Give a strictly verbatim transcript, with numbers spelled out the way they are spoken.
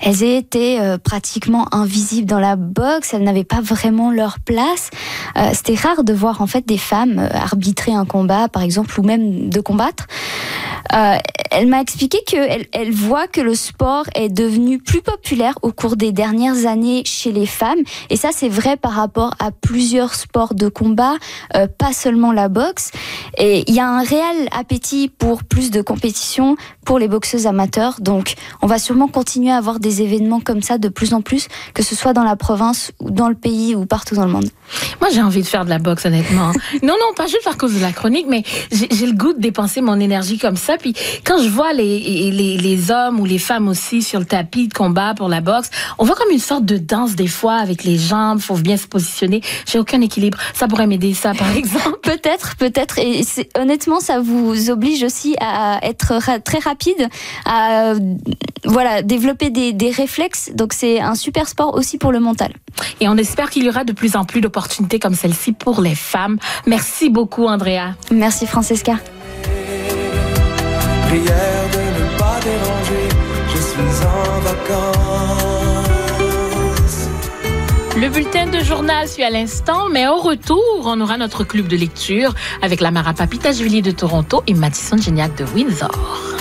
elles étaient euh, pratiquement invisibles dans la boxe, elles n'avaient pas vraiment leur place. Euh, c'était rare de voir en fait des femmes euh, arbitrer un combat, par exemple, ou même de combattre. Euh, elle m'a expliqué qu'elle elle voit que le sport est devenu plus populaire au cours des dernières années chez les femmes. Et ça, c'est vrai par rapport à plusieurs sports de combat, euh, pas seulement la boxe. Et il y a un réel appétit pour plus de compétition pour les boxeuses amateurs. Donc, on va sûrement continuer à avoir des événements comme ça de plus en plus, que ce soit dans la province, ou dans le pays, ou partout dans le monde. Moi, j'ai envie de faire de la boxe, honnêtement. Non, non, pas juste à cause de la chronique, mais j'ai, j'ai le goût de dépenser mon énergie comme ça. Puis quand je vois les, les, les hommes ou les femmes aussi sur le tapis de combat pour la boxe, on voit comme une sorte de danse des fois avec les jambes, faut bien se positionner. J'ai aucun équilibre. Ça pourrait m'aider, ça, par exemple. Peut-être, peut-être. Et c'est, honnêtement, ça vous oblige aussi à être ra- très rapide, à voilà, développer des, des réflexes. Donc c'est un super sport aussi pour le mental. Et on espère qu'il y aura de plus en plus d'opportunités comme celle-ci pour les femmes. Merci beaucoup, Andrea. Merci, Francesca. Prière de ne pas déranger, je suis en vacances. Le bulletin de journal suit à l'instant, mais au retour, on aura notre club de lecture avec la Mara Papita Julie de Toronto et Madison Gignac de Windsor.